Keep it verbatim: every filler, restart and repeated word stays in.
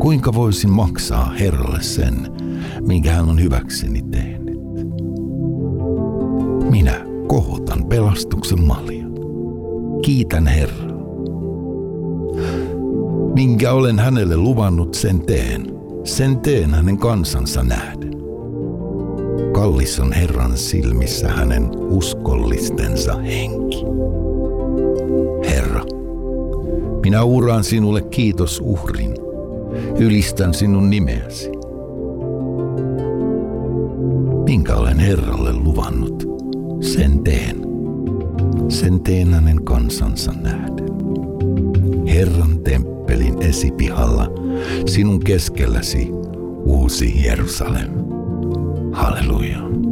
Kuinka voisin maksaa Herralle sen, minkä hän on hyväkseni tehnyt? Minä kohotan pelastuksen maljan. Kiitän Herraa. Minkä olen hänelle luvannut, sen teen. Sen teen hänen kansansa nähden. Kallis on Herran silmissä hänen uskollistensa henki. Herra, minä uhraan sinulle kiitosuhrin. Ylistän sinun nimeäsi. Minkä olen Herralle luvannut, sen teen. Sen teen hänen kansansa nähden. Herran temppelin esipihalla, sinun keskelläsi uusi Jerusalem. Halleluja.